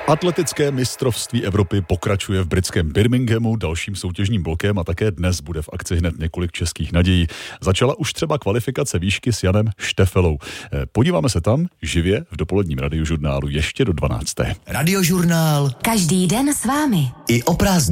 Atletické mistrovství Evropy pokračuje v britském Birminghamu dalším soutěžním blokem a také dnes bude v akci hned několik českých nadějí. Začala už třeba kvalifikace výšky s Janem Štefelou. Podíváme se tam živě v dopoledním radiožurnálu ještě do 12. Radiožurnál. Každý den s vámi. I o prázdninách.